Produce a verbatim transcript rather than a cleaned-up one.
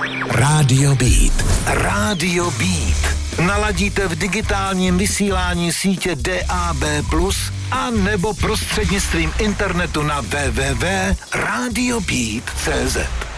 Rádio Beat. Rádio Beat. Naladíte v digitálním vysílání sítě D A B plus, a nebo prostřednictvím internetu na w w w tečka radio beat tečka c z.